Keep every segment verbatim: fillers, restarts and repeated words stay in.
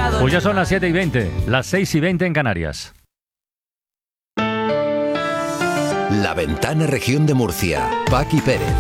lado. Pues ya son las siete y veinte, las seis y veinte en Canarias. La Ventana Región de Murcia. Paqui Pérez.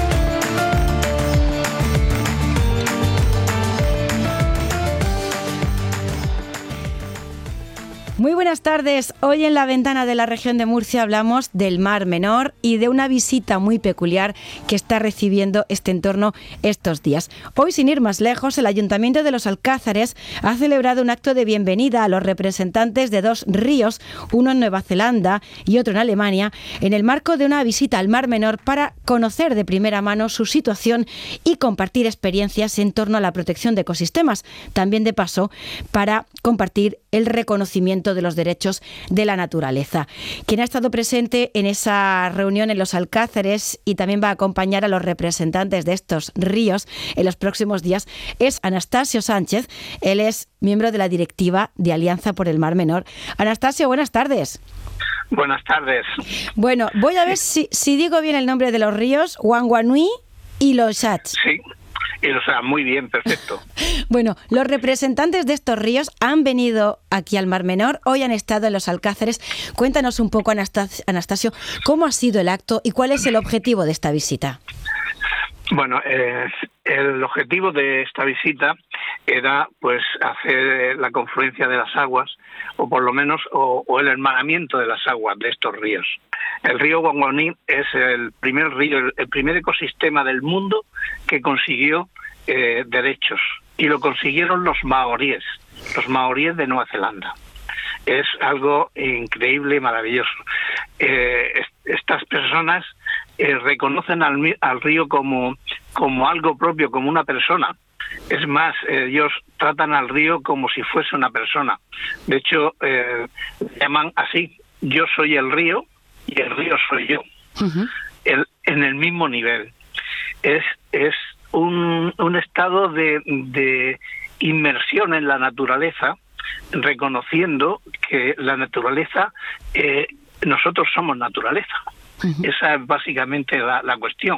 Muy buenas tardes. Hoy en La Ventana de la Región de Murcia hablamos del Mar Menor y de una visita muy peculiar que está recibiendo este entorno estos días. Hoy, sin ir más lejos, el Ayuntamiento de Los Alcázares ha celebrado un acto de bienvenida a los representantes de dos ríos, uno en Nueva Zelanda y otro en Alemania, en el marco de una visita al Mar Menor para conocer de primera mano su situación y compartir experiencias en torno a la protección de ecosistemas. También, de paso, para compartir el reconocimiento de los derechos de la naturaleza. Quien ha estado presente en esa reunión en Los Alcázares y también va a acompañar a los representantes de estos ríos en los próximos días es Anastasio Sánchez. Él es miembro de la directiva de Alianza por el Mar Menor. Anastasio, buenas tardes. Buenas tardes. Bueno, voy a ver si, si digo bien el nombre de los ríos, Wanganui y Loisach. Sí. O sea, muy bien, perfecto. Bueno, los representantes de estos ríos han venido aquí al Mar Menor, hoy han estado en Los Alcázares. Cuéntanos un poco, Anastasio, ¿cómo ha sido el acto y cuál es el objetivo de esta visita? Bueno, eh, el objetivo de esta visita era pues hacer la confluencia de las aguas, o por lo menos o, o el hermanamiento de las aguas de estos ríos. El río Wanganui es el primer río, el, el primer ecosistema del mundo que consiguió eh, derechos, y lo consiguieron los maoríes, los maoríes de Nueva Zelanda. Es algo increíble y maravilloso. Eh, est- estas personas eh, reconocen al, al río como, como algo propio, como una persona. Es más, eh, ellos tratan al río como si fuese una persona. De hecho, eh, llaman así: yo soy el río y el río soy yo. Uh-huh. el, en el mismo nivel. Es, es un, un estado de, de inmersión en la naturaleza, reconociendo que la naturaleza, eh, nosotros somos naturaleza. Uh-huh. Esa es básicamente la, la cuestión.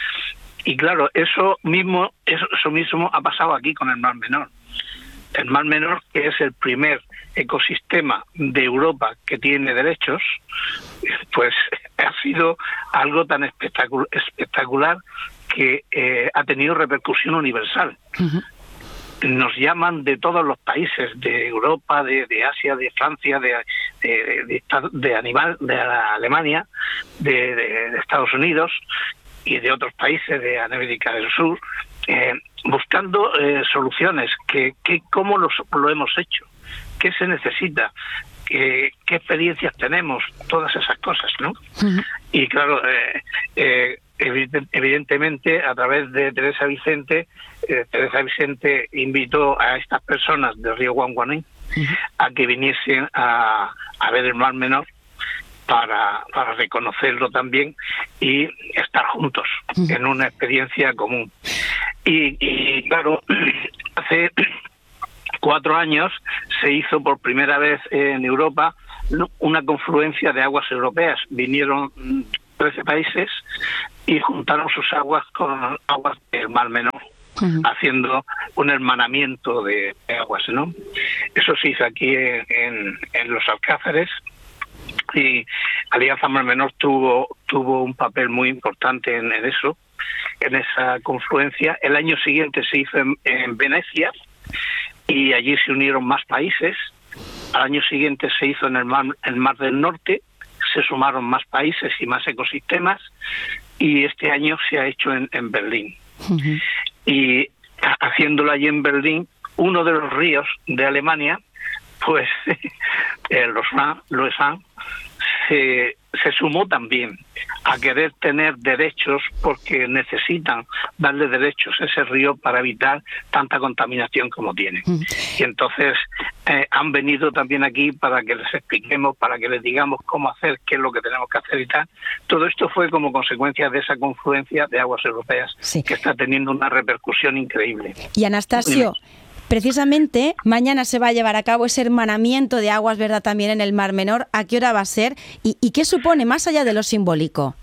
Y claro, eso mismo, eso, eso mismo ha pasado aquí con el Mar Menor. El Mar Menor, que es el primer ecosistema de Europa que tiene derechos, pues ha sido algo tan espectacular, espectacular que eh, ha tenido repercusión universal. Uh-huh. Nos llaman de todos los países, de Europa, de, de Asia, de Francia, de de, de, de, animal, de Alemania, de, de, de Estados Unidos y de otros países de América del Sur, eh, buscando eh, soluciones, que, que cómo los, lo hemos hecho, qué se necesita, qué, qué experiencias tenemos, todas esas cosas, ¿no? Uh-huh. Y claro, eh, eh, evidentemente a través de Teresa Vicente, eh, Teresa Vicente invitó a estas personas del río Wanganui uh-huh. a que viniesen a, a ver el Mar Menor, para, para reconocerlo también y estar juntos uh-huh. en una experiencia común. Y, y claro, hace cuatro años se hizo por primera vez en Europa una confluencia de aguas europeas. Vinieron trece países y juntaron sus aguas con aguas del Mar Menor, uh-huh. haciendo un hermanamiento de aguas, ¿no? Eso se hizo aquí en, en, en Los Alcázares, y Alianza Mar Menor tuvo tuvo un papel muy importante en, en eso, en esa confluencia. El año siguiente se hizo en, en Venecia, y allí se unieron más países. Al año siguiente se hizo en el Mar, el Mar del Norte, se sumaron más países y más ecosistemas, y este año se ha hecho en, en Berlín. Uh-huh. Y haciéndolo allí en Berlín, uno de los ríos de Alemania, pues el Loisach, se, se sumó también a querer tener derechos, porque necesitan darle derechos a ese río para evitar tanta contaminación como tiene. Mm. Y entonces eh, han venido también aquí para que les expliquemos, para que les digamos cómo hacer, qué es lo que tenemos que hacer y tal. Todo esto fue como consecuencia de esa confluencia de aguas europeas, sí, que está teniendo una repercusión increíble. Y Anastasio, precisamente mañana se va a llevar a cabo ese hermanamiento de aguas, ¿verdad?, también en el Mar Menor. ¿A qué hora va a ser? ¿Y, y qué supone, más allá de lo simbólico?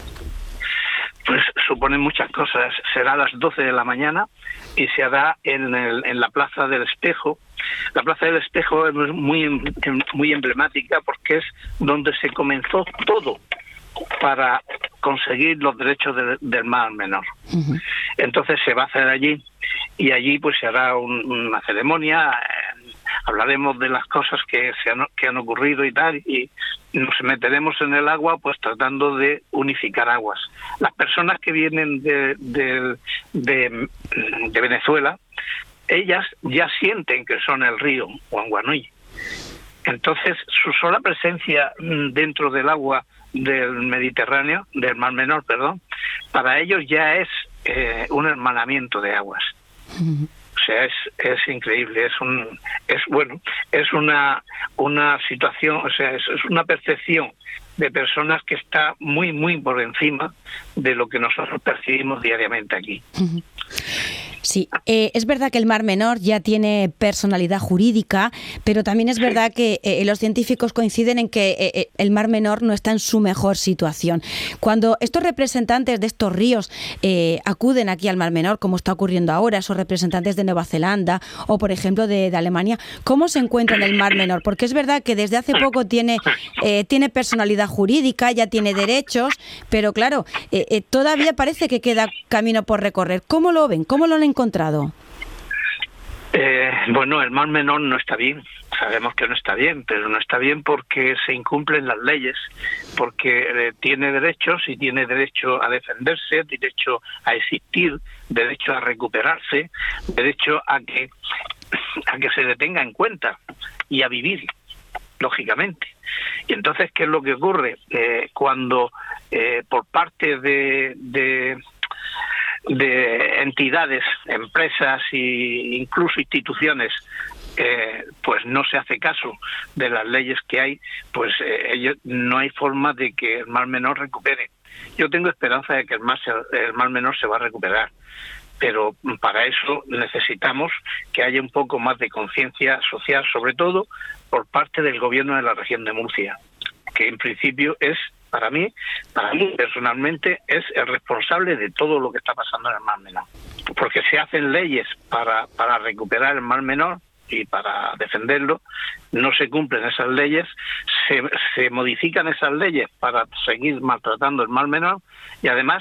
Pues supone muchas cosas. Será a las doce de la mañana y se hará en, el, en la Plaza del Espejo, La Plaza del Espejo es muy, muy emblemática porque es donde se comenzó todo para conseguir los derechos de, del Mar Menor. Uh-huh. Entonces se va a hacer allí y allí pues se hará un, una ceremonia, eh, hablaremos de las cosas que, se han, que han ocurrido y tal, y nos meteremos en el agua pues tratando de unificar aguas. Las personas que vienen de, de, de, de Venezuela, ellas ya sienten que son el río Huanguanuy. Entonces su sola presencia dentro del agua del Mediterráneo, del Mar Menor, perdón, para ellos ya es eh, un hermanamiento de aguas. Uh-huh. O sea, es es increíble, es un es bueno, es una una situación, o sea, es, es una percepción de personas que está muy muy por encima de lo que nosotros percibimos diariamente aquí. Uh-huh. Sí, eh, es verdad que el Mar Menor ya tiene personalidad jurídica, pero también es verdad que eh, los científicos coinciden en que eh, el Mar Menor no está en su mejor situación. Cuando estos representantes de estos ríos eh, acuden aquí al Mar Menor, como está ocurriendo ahora, esos representantes de Nueva Zelanda o, por ejemplo, de, de Alemania, ¿cómo se encuentra en el Mar Menor? Porque es verdad que desde hace poco tiene, eh, tiene personalidad jurídica, ya tiene derechos, pero claro, eh, eh, todavía parece que queda camino por recorrer. ¿Cómo lo ven? ¿Cómo lo han encontrado? Eh, bueno, el Mar Menor no está bien, sabemos que no está bien, pero no está bien porque se incumplen las leyes, porque eh, tiene derechos y tiene derecho a defenderse, derecho a existir, derecho a recuperarse, derecho a que a que se le tenga en cuenta y a vivir, lógicamente. Y entonces, ¿qué es lo que ocurre? Eh, cuando eh, por parte de, de de entidades, empresas e incluso instituciones, eh, pues no se hace caso de las leyes que hay, pues eh, ellos, no hay forma de que el Mar Menor recupere. Yo tengo esperanza de que el Mar, el Mar Menor se va a recuperar, pero para eso necesitamos que haya un poco más de conciencia social, sobre todo por parte del gobierno de la región de Murcia, que en principio es Para mí, para mí personalmente, es el responsable de todo lo que está pasando en el Mar Menor. Porque se hacen leyes para, para recuperar el Mar Menor y para defenderlo, no se cumplen esas leyes, se, se modifican esas leyes para seguir maltratando el Mar Menor y además,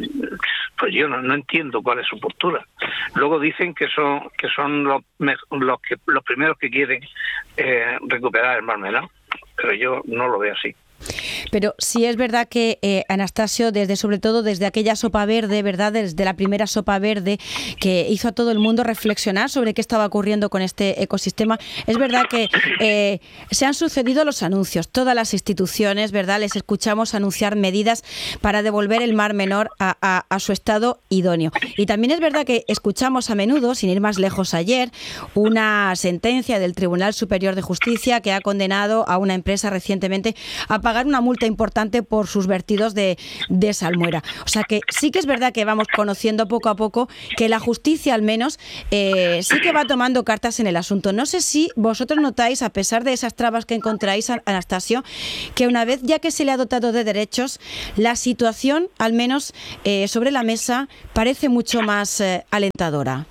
pues yo no, no entiendo cuál es su postura. Luego dicen que son que son los, los, que, los primeros que quieren eh, recuperar el Mar Menor, pero yo no lo veo así. Pero sí es verdad que, eh, Anastasio, desde sobre todo desde aquella sopa verde, ¿verdad? Desde la primera sopa verde que hizo a todo el mundo reflexionar sobre qué estaba ocurriendo con este ecosistema, es verdad que eh, se han sucedido los anuncios. Todas las instituciones, ¿verdad? Les escuchamos anunciar medidas para devolver el Mar Menor a, a, a su estado idóneo. Y también es verdad que escuchamos a menudo, sin ir más lejos ayer, una sentencia del Tribunal Superior de Justicia que ha condenado a una empresa recientemente a pagar una multa importante por sus vertidos de, de salmuera. O sea que sí que es verdad que vamos conociendo poco a poco que la justicia al menos eh, sí que va tomando cartas en el asunto. No sé si vosotros notáis, a pesar de esas trabas que encontráis, Anastasio, que una vez ya que se le ha dotado de derechos, la situación, al menos eh, sobre la mesa, parece mucho más eh, alentadora.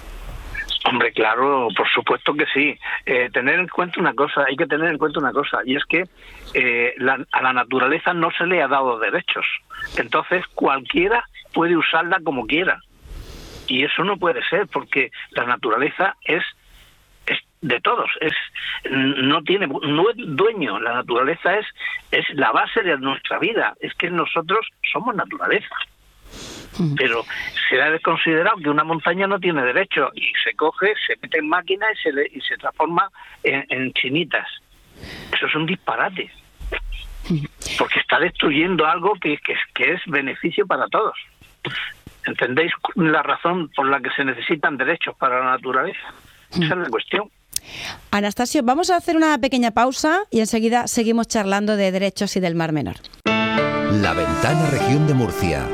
Hombre, claro, por supuesto que sí. Eh, tener en cuenta una cosa, hay que tener en cuenta una cosa, y es que eh, la, a la naturaleza no se le ha dado derechos. Entonces, cualquiera puede usarla como quiera. Y eso no puede ser, porque la naturaleza es, es de todos, es no tiene no es dueño. La naturaleza es, es la base de nuestra vida. Es que nosotros somos naturaleza. Pero se ha considerado que una montaña no tiene derecho y se coge, se mete en máquina y se le, y se transforma en, en chinitas. Eso es un disparate, porque está destruyendo algo que, que, que es beneficio para todos. ¿Entendéis la razón por la que se necesitan derechos para la naturaleza? Esa es la cuestión. Anastasio, vamos a hacer una pequeña pausa y enseguida seguimos charlando de derechos y del Mar Menor. La Ventana Región de Murcia.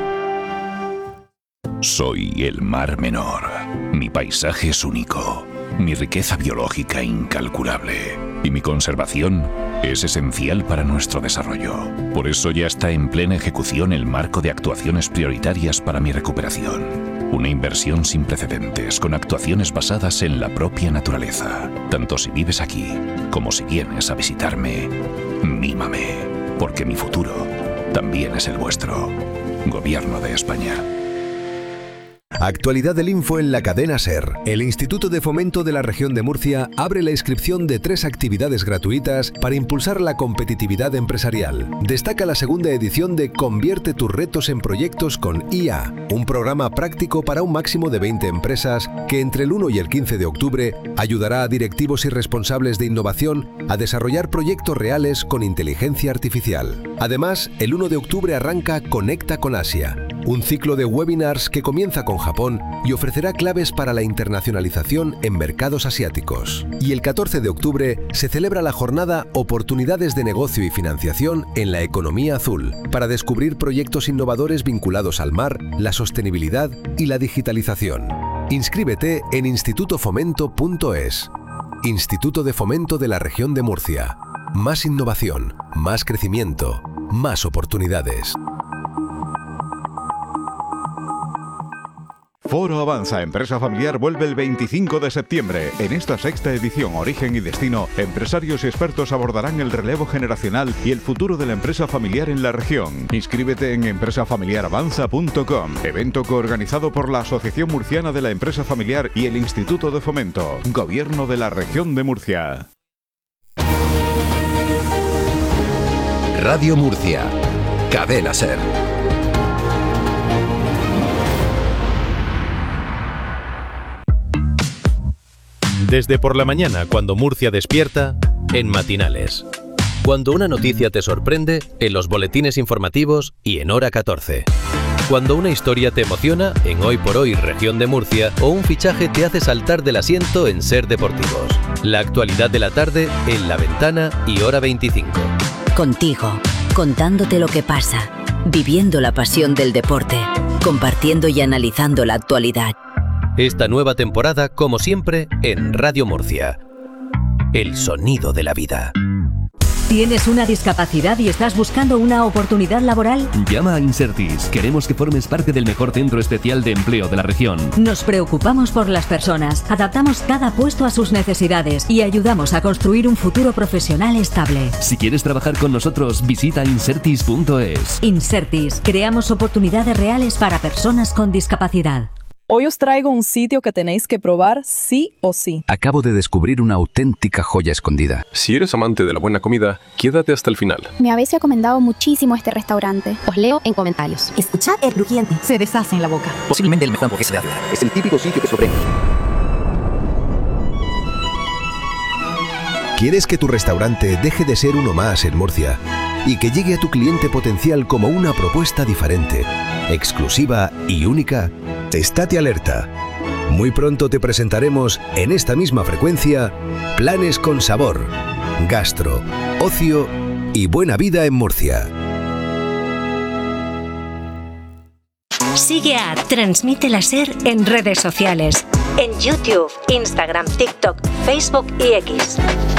Soy el Mar Menor. Mi paisaje es único, mi riqueza biológica incalculable y mi conservación es esencial para nuestro desarrollo. Por eso ya está en plena ejecución el marco de actuaciones prioritarias para mi recuperación. Una inversión sin precedentes, con actuaciones basadas en la propia naturaleza. Tanto si vives aquí, como si vienes a visitarme, mímame, porque mi futuro también es el vuestro. Gobierno de España. Actualidad del Info en la cadena SER. El Instituto de Fomento de la Región de Murcia abre la inscripción de tres actividades gratuitas para impulsar la competitividad empresarial. Destaca la segunda edición de Convierte tus retos en proyectos con I A, un programa práctico para un máximo de veinte empresas que entre el uno y el quince de octubre ayudará a directivos y responsables de innovación a desarrollar proyectos reales con inteligencia artificial. Además, el uno de octubre arranca Conecta con Asia, un ciclo de webinars que comienza con Japón y ofrecerá claves para la internacionalización en mercados asiáticos. Y el catorce de octubre se celebra la jornada Oportunidades de Negocio y Financiación en la Economía Azul, para descubrir proyectos innovadores vinculados al mar, la sostenibilidad y la digitalización. Inscríbete en instituto fomento punto es. Instituto de Fomento de la Región de Murcia. Más innovación, más crecimiento, más oportunidades. Foro Avanza Empresa Familiar vuelve el veinticinco de septiembre. En esta sexta edición Origen y Destino, empresarios y expertos abordarán el relevo generacional y el futuro de la empresa familiar en la región. Inscríbete en empresa familiar avanza punto com, evento coorganizado por la Asociación Murciana de la Empresa Familiar y el Instituto de Fomento, Gobierno de la Región de Murcia. Radio Murcia, Cadena SER. Desde por la mañana, cuando Murcia despierta, en Matinales. Cuando una noticia te sorprende, en los boletines informativos y en Hora catorce. Cuando una historia te emociona, en Hoy por Hoy Región de Murcia, o un fichaje te hace saltar del asiento en Ser Deportivos. La actualidad de la tarde en La Ventana y Hora veinticinco. Contigo, contándote lo que pasa, viviendo la pasión del deporte, compartiendo y analizando la actualidad. Esta nueva temporada, como siempre, en Radio Murcia. El sonido de la vida. ¿Tienes una discapacidad y estás buscando una oportunidad laboral? Llama a Insertis. Queremos que formes parte del mejor centro especial de empleo de la región. Nos preocupamos por las personas, adaptamos cada puesto a sus necesidades y ayudamos a construir un futuro profesional estable. Si quieres trabajar con nosotros, visita insertis punto es. Insertis. Creamos oportunidades reales para personas con discapacidad. Hoy os traigo un sitio que tenéis que probar sí o sí. Acabo de descubrir una auténtica joya escondida. Si eres amante de la buena comida, quédate hasta el final. Me habéis recomendado muchísimo este restaurante. Os leo en comentarios. Escuchad el crujiente. Se deshace en la boca. Posiblemente el mejor hamburguesa de Ávila. Es el típico sitio que sorprende. ¿Quieres que tu restaurante deje de ser uno más en Murcia y que llegue a tu cliente potencial como una propuesta diferente, exclusiva y única? Estate alerta. Muy pronto te presentaremos en esta misma frecuencia planes con sabor, gastro, ocio y buena vida en Murcia. Sigue a Transmite la SER en redes sociales, en YouTube, Instagram, TikTok, Facebook y X.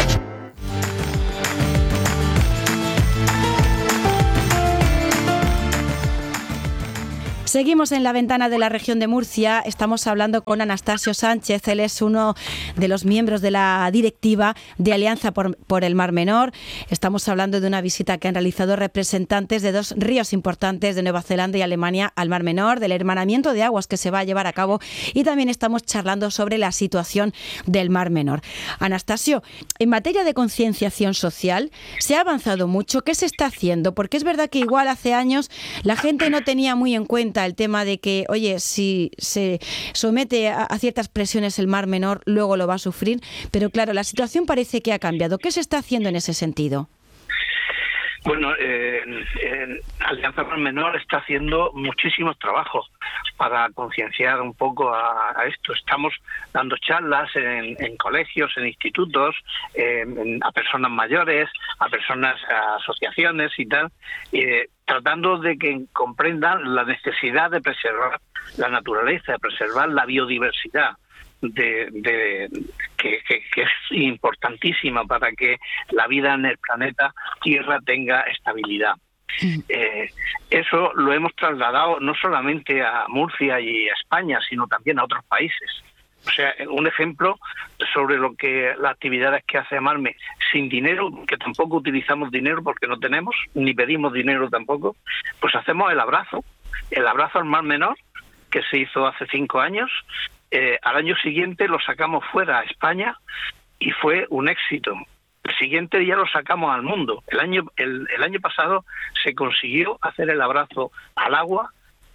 Seguimos en La Ventana de la Región de Murcia. Estamos hablando con Anastasio Sánchez. Él es uno de los miembros de la directiva de Alianza por, por el Mar Menor. Estamos hablando de una visita que han realizado representantes de dos ríos importantes de Nueva Zelanda y Alemania al Mar Menor, del hermanamiento de aguas que se va a llevar a cabo, y también estamos charlando sobre la situación del Mar Menor. Anastasio, en materia de concienciación social, ¿se ha avanzado mucho? ¿Qué se está haciendo? Porque es verdad que igual hace años la gente no tenía muy en cuenta el tema de que, oye, si se somete a, a ciertas presiones el Mar Menor, luego lo va a sufrir, pero claro, la situación parece que ha cambiado. ¿Qué se está haciendo en ese sentido? Bueno, eh, eh, Alianza Mar Menor está haciendo muchísimos trabajos para concienciar un poco a, a esto. Estamos dando charlas en, en colegios, en institutos, eh, en, a personas mayores, a personas, a asociaciones y tal, eh, tratando de que comprendan la necesidad de preservar la naturaleza, de preservar la biodiversidad, de, de que, que, que es importantísima para que la vida en el planeta Tierra tenga estabilidad. Eh, eso lo hemos trasladado no solamente a Murcia y a España, sino también a otros países. O sea, un ejemplo sobre lo que las actividades que hace Amarme sin dinero, que tampoco utilizamos dinero porque no tenemos, ni pedimos dinero tampoco, pues hacemos el abrazo, el abrazo al Mar Menor, que se hizo hace cinco años. Eh, al año siguiente lo sacamos fuera a España y fue un éxito. El siguiente día lo sacamos al mundo. El año, el, el año pasado se consiguió hacer el abrazo al agua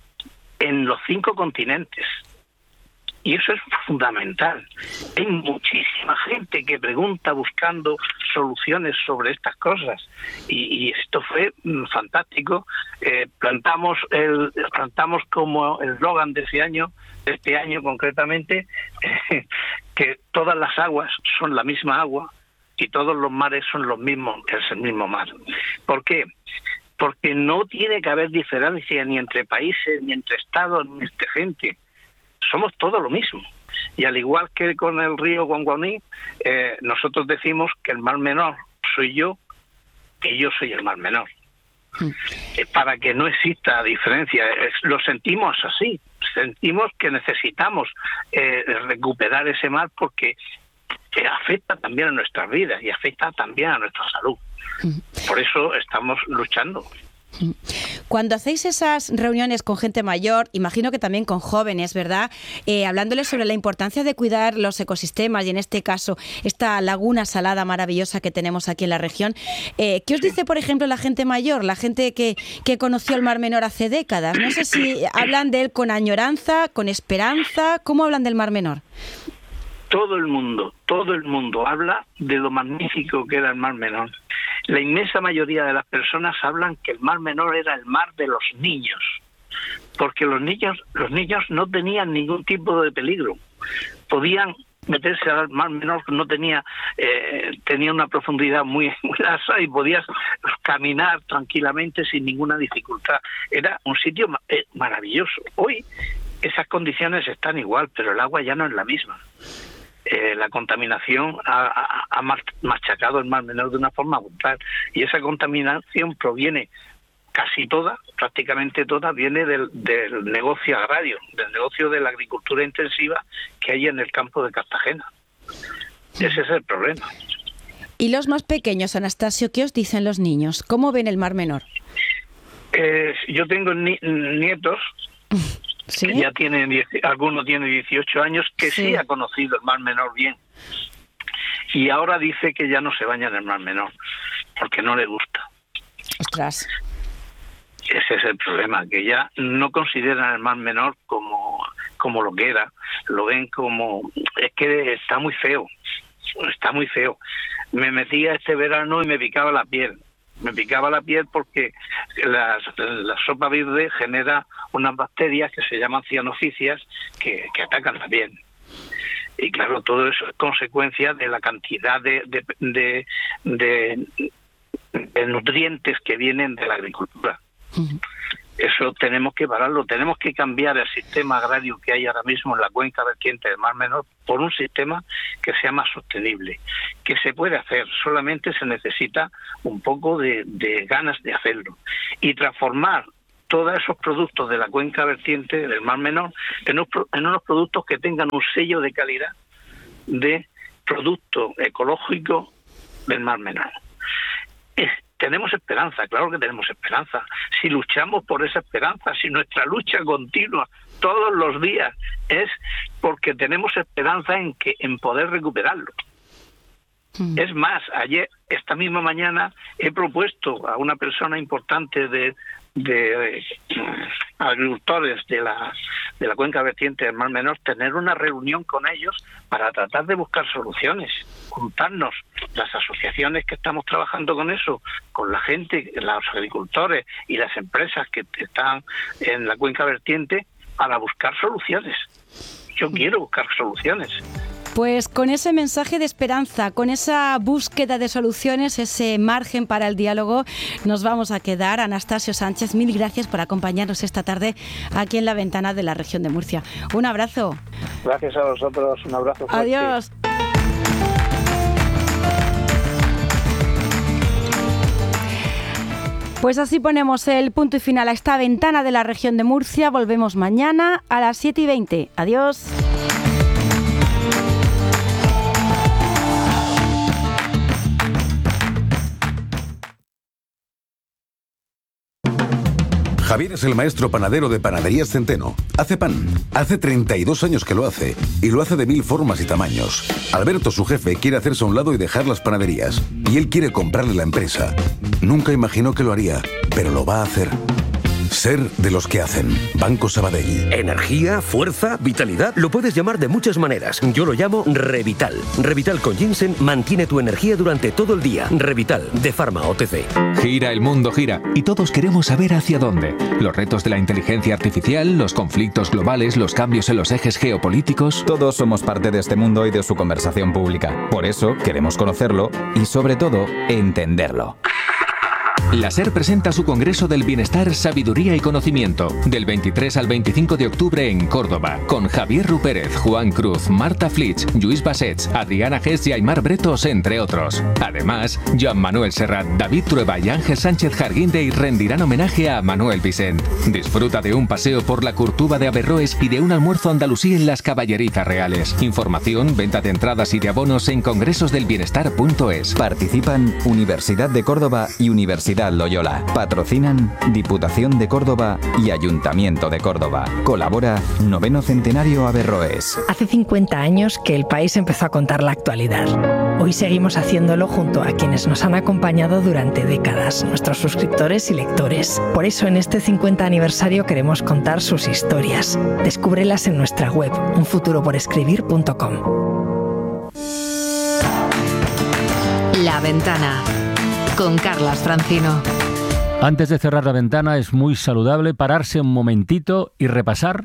en los cinco continentes. Y eso es fundamental. Hay muchísima gente que pregunta buscando soluciones sobre estas cosas. Y, y esto fue mm, fantástico. Eh, plantamos el plantamos como el eslogan de ese año, de este año concretamente, eh, que todas las aguas son la misma agua y todos los mares son los mismos, es el mismo mar. ¿Por qué? Porque no tiene que haber diferencia ni entre países, ni entre estados, ni entre gente. Somos todo lo mismo. Y al igual que con el río Guanguaní, eh, nosotros decimos que el Mar Menor soy yo, que yo soy el Mar Menor. Mm. Eh, para que no exista diferencia. Eh, lo sentimos así. Sentimos que necesitamos eh, recuperar ese mar porque eh, afecta también a nuestras vidas y afecta también a nuestra salud. Mm. Por eso estamos luchando. Cuando hacéis esas reuniones con gente mayor, imagino que también con jóvenes, ¿verdad? Eh, hablándoles sobre la importancia de cuidar los ecosistemas y en este caso esta laguna salada maravillosa que tenemos aquí en la región. Eh, ¿Qué os dice, por ejemplo, la gente mayor, la gente que, que conoció el Mar Menor hace décadas? No sé si hablan de él con añoranza, con esperanza. ¿Cómo hablan del Mar Menor? Todo el mundo, todo el mundo habla de lo magnífico que era el Mar Menor. La inmensa mayoría de las personas hablan que el Mar Menor era el mar de los niños, porque los niños, los niños no tenían ningún tipo de peligro. Podían meterse al Mar Menor, no tenía eh, tenía una profundidad muy, muy lasa y podías caminar tranquilamente sin ninguna dificultad. Era un sitio eh, maravilloso. Hoy esas condiciones están igual, pero el agua ya no es la misma. Eh, la contaminación ha, ha, ha machacado el Mar Menor de una forma brutal y esa contaminación proviene casi toda, prácticamente toda, viene del, del negocio agrario, del negocio de la agricultura intensiva que hay en el campo de Cartagena. Ese es el problema. ¿Y los más pequeños, Anastasio, qué os dicen los niños? ¿Cómo ven el Mar Menor? Eh, yo tengo ni- nietos ¿Sí? que ya tienen, alguno tiene dieciocho años, que sí. sí ha conocido el Mar Menor bien. Y ahora dice que ya no se baña en el Mar Menor, porque no le gusta. Ostras. Ese es el problema, que ya no consideran el Mar Menor como, como lo que era. Lo ven como... Es que está muy feo, está muy feo. Me metía este verano y me picaba la piel. Me picaba la piel porque la, la sopa verde genera unas bacterias que se llaman cianoficias que, que atacan la piel. Y claro, todo eso es consecuencia de la cantidad de, de, de, de, de nutrientes que vienen de la agricultura. Uh-huh. Eso tenemos que pararlo, tenemos que cambiar el sistema agrario que hay ahora mismo en la cuenca vertiente del Mar Menor por un sistema que sea más sostenible, que se puede hacer, solamente se necesita un poco de, de ganas de hacerlo y transformar todos esos productos de la cuenca vertiente del Mar Menor en unos, en unos productos que tengan un sello de calidad de producto ecológico del Mar Menor. Es, Tenemos esperanza, claro que tenemos esperanza. Si luchamos por esa esperanza, si nuestra lucha continua todos los días es porque tenemos esperanza en que en poder recuperarlo. Mm. Es más, ayer, esta misma mañana, he propuesto a una persona importante de, de eh, agricultores de la de la cuenca vertiente del Mar Menor tener una reunión con ellos para tratar de buscar soluciones, juntarnos las asociaciones que estamos trabajando con eso, con la gente, los agricultores y las empresas que están en la cuenca vertiente para buscar soluciones. Yo quiero buscar soluciones. Pues con ese mensaje de esperanza, con esa búsqueda de soluciones, ese margen para el diálogo, nos vamos a quedar. Anastasio Sánchez, mil gracias por acompañarnos esta tarde aquí en La Ventana de la Región de Murcia. Un abrazo. Gracias a vosotros, un abrazo fuerte. Adiós. Pues así ponemos el punto y final a esta ventana de la región de Murcia. Volvemos mañana a las siete y veinte. Adiós. Javier es el maestro panadero de Panaderías Centeno. Hace pan. Hace treinta y dos años que lo hace. Y lo hace de mil formas y tamaños. Alberto, su jefe, quiere hacerse a un lado y dejar las panaderías. Y él quiere comprarle la empresa. Nunca imaginó que lo haría, pero lo va a hacer. Ser de los que hacen. Banco Sabadell. Energía, fuerza, vitalidad. Lo puedes llamar de muchas maneras. Yo lo llamo Revital. Revital con ginseng mantiene tu energía durante todo el día. Revital, de Pharma O T C. Gira, el mundo gira. Y todos queremos saber hacia dónde. Los retos de la inteligencia artificial, los conflictos globales, los cambios en los ejes geopolíticos. Todos somos parte de este mundo y de su conversación pública. Por eso queremos conocerlo y, sobre todo, entenderlo. La SER presenta su Congreso del Bienestar, Sabiduría y Conocimiento, del veintitrés al veinticinco de octubre en Córdoba, con Javier Rupérez, Juan Cruz, Marta Flitsch, Lluís Bassets, Adriana Gess y Aymar Bretos, entre otros. Además, Joan Manuel Serrat, David Trueba y Ángel Sánchez Jarguindey rendirán homenaje a Manuel Vicent. Disfruta de un paseo por la Curtuba de Averroes y de un almuerzo andalusí en las Caballerizas Reales. Información, venta de entradas y de abonos en congresosdelbienestar punto es. Participan Universidad de Córdoba y Universidad Loyola. Patrocinan Diputación de Córdoba y Ayuntamiento de Córdoba. Colabora Noveno Centenario Averroes. Hace cincuenta años que el país empezó a contar la actualidad. Hoy seguimos haciéndolo junto a quienes nos han acompañado durante décadas, nuestros suscriptores y lectores. Por eso en este cincuenta aniversario queremos contar sus historias. Descúbrelas en nuestra web, un futuro por escribir punto com. La Ventana, con Carlas Francino. Antes de cerrar la ventana es muy saludable pararse un momentito y repasar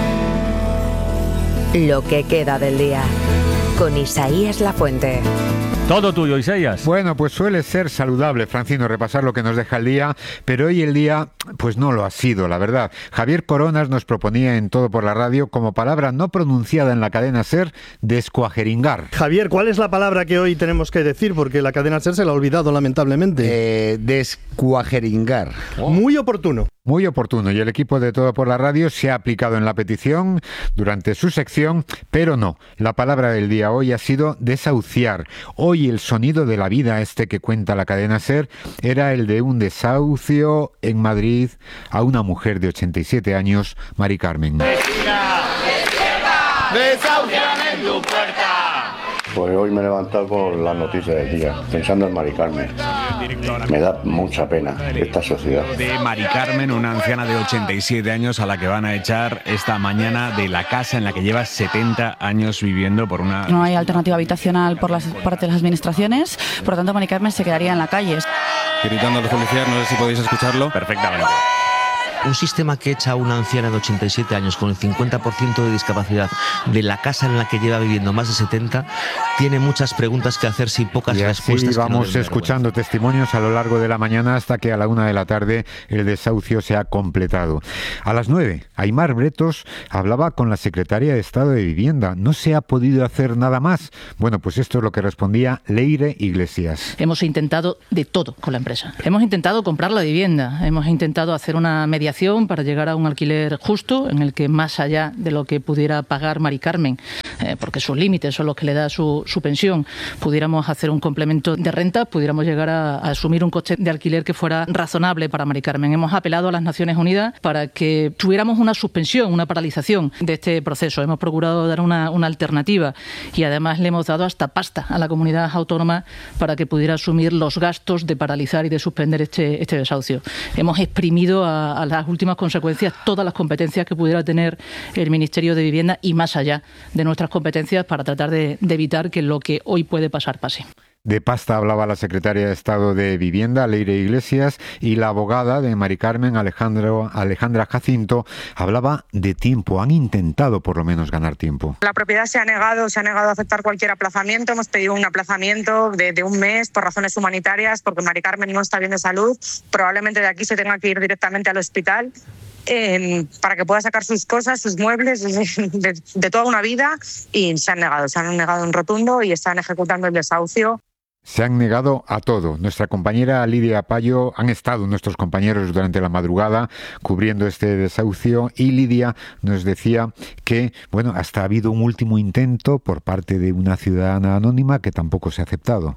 lo que queda del día, con Isaías Lafuente. Todo tuyo, Isaías. Bueno, pues suele ser saludable, Francino, repasar lo que nos deja el día, pero hoy el día, pues no lo ha sido, la verdad. Javier Coronas nos proponía en Todo por la Radio, como palabra no pronunciada en la cadena SER, descuajeringar. Javier, ¿cuál es la palabra que hoy tenemos que decir? Porque la cadena SER se la ha olvidado, lamentablemente. Eh, descuajeringar. Oh. Muy oportuno. Muy oportuno, y el equipo de Todo por la Radio se ha aplicado en la petición durante su sección, pero no, la palabra del día hoy ha sido desahuciar. Hoy el sonido de la vida, este que cuenta la cadena SER, era el de un desahucio en Madrid a una mujer de ochenta y siete años, Mari Carmen. ¡Vecina! ¡Despierta! ¡Desahucian en tu puerta! Pues hoy me he levantado con las noticias del día, pensando en Mari Carmen. Me da mucha pena esta sociedad. De Mari Carmen, una anciana de ochenta y siete años a la que van a echar esta mañana de la casa en la que lleva setenta años viviendo por una... No hay alternativa habitacional por las parte de las administraciones, por lo tanto Mari Carmen se quedaría en la calle. Gritando a los policías, no sé si podéis escucharlo. Perfectamente. Un sistema que echa a una anciana de ochenta y siete años con el cincuenta por ciento de discapacidad de la casa en la que lleva viviendo más de setenta, tiene muchas preguntas que hacerse y pocas y respuestas. Y vamos no escuchando testimonios a lo largo de la mañana hasta que a la una de la tarde el desahucio se ha completado. A las nueve, Aymar Bretos hablaba con la secretaria de Estado de Vivienda. ¿No se ha podido hacer nada más? Bueno, pues esto es lo que respondía Leire Iglesias. Hemos intentado de todo con la empresa. Hemos intentado comprar la vivienda, hemos intentado hacer una mediación para llegar a un alquiler justo en el que, más allá de lo que pudiera pagar Mari Carmen, eh, porque sus límites son los que le da su, su pensión, pudiéramos hacer un complemento de renta, pudiéramos llegar a, a asumir un coste de alquiler que fuera razonable para Mari Carmen. Hemos apelado a las Naciones Unidas para que tuviéramos una suspensión, una paralización de este proceso. Hemos procurado dar una, una alternativa y además le hemos dado hasta pasta a la comunidad autónoma para que pudiera asumir los gastos de paralizar y de suspender este, este desahucio. Hemos exprimido a, a las últimas consecuencias todas las competencias que pudiera tener el Ministerio de Vivienda y más allá de nuestras competencias para tratar de, de evitar que lo que hoy puede pasar pase. De pasta hablaba la secretaria de Estado de Vivienda, Leire Iglesias, y la abogada de Mari Carmen, Alejandro, Alejandra Jacinto, hablaba de tiempo. Han intentado por lo menos ganar tiempo. La propiedad se ha negado, se ha negado a aceptar cualquier aplazamiento. Hemos pedido un aplazamiento de, de un mes por razones humanitarias, porque Mari Carmen no está bien de salud. Probablemente de aquí se tenga que ir directamente al hospital. Eh, para que pueda sacar sus cosas, sus muebles de, de, de toda una vida, y se han negado, se han negado en rotundo y están ejecutando el desahucio. Se han negado a todo. Nuestra compañera Lidia Payo, han estado nuestros compañeros durante la madrugada cubriendo este desahucio y Lidia nos decía que, bueno, hasta ha habido un último intento por parte de una ciudadana anónima que tampoco se ha aceptado.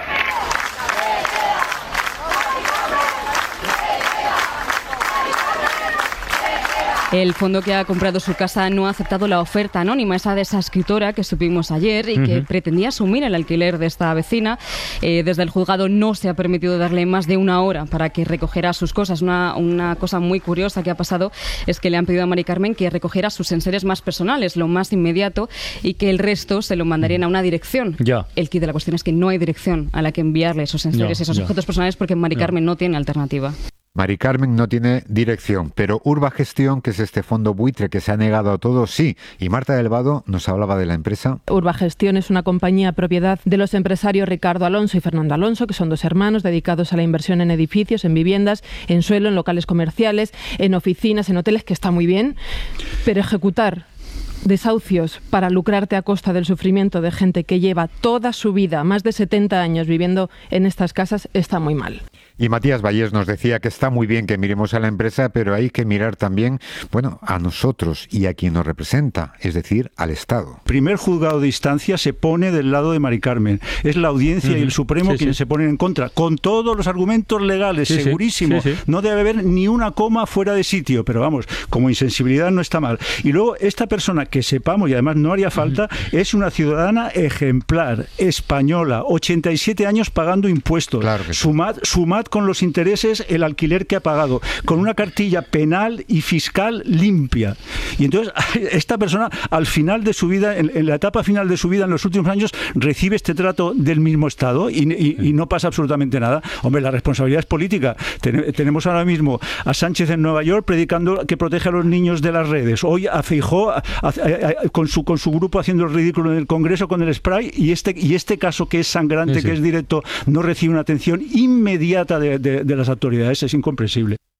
El fondo que ha comprado su casa no ha aceptado la oferta anónima, esa de esa escritora que supimos ayer y que uh-huh. pretendía asumir el alquiler de esta vecina. Eh, desde el juzgado no se ha permitido darle más de una hora para que recogiera sus cosas. Una, una cosa muy curiosa que ha pasado es que le han pedido a Mari Carmen que recogiera sus enseres más personales, lo más inmediato, y que el resto se lo mandarían a una dirección. Ya. El quid de la cuestión es que no hay dirección a la que enviarle esos enseres y esos ya. objetos personales porque Mari Carmen no tiene alternativa. Mari Carmen no tiene dirección, pero Urba Gestión, que es este fondo buitre que se ha negado a todo, sí. Y Marta del Vado nos hablaba de la empresa. Urba Gestión es una compañía propiedad de los empresarios Ricardo Alonso y Fernando Alonso, que son dos hermanos dedicados a la inversión en edificios, en viviendas, en suelo, en locales comerciales, en oficinas, en hoteles, que está muy bien, pero ejecutar desahucios para lucrarte a costa del sufrimiento de gente que lleva toda su vida, más de setenta años viviendo en estas casas, está muy mal. Y Matías Vallés nos decía que está muy bien que miremos a la empresa, pero hay que mirar también, bueno, a nosotros y a quien nos representa, es decir, al Estado. Primer juzgado de instancia se pone del lado de Mari Carmen. Es la audiencia uh-huh. y el Supremo sí, quienes sí. se ponen en contra, con todos los argumentos legales, sí, segurísimo. Sí, sí. No debe haber ni una coma fuera de sitio, pero vamos, como insensibilidad no está mal. Y luego esta persona, que sepamos, y además no haría falta, uh-huh. es una ciudadana ejemplar, española, ochenta y siete años pagando impuestos. Claro que sí. Sumad, sumad con los intereses el alquiler que ha pagado, con una cartilla penal y fiscal limpia. Y entonces esta persona al final de su vida, en, en la etapa final de su vida, en los últimos años, recibe este trato del mismo Estado y, y, y no pasa absolutamente nada. Hombre, la responsabilidad es política. Ten, tenemos ahora mismo a Sánchez en Nueva York predicando que protege a los niños de las redes. Hoy a Feijóo a, a, a, con, su, con su grupo haciendo el ridículo en el Congreso con el spray, y este, y este caso que es sangrante, sí, sí. que es directo, no recibe una atención inmediata De, de, de las autoridades. Es incomprensible.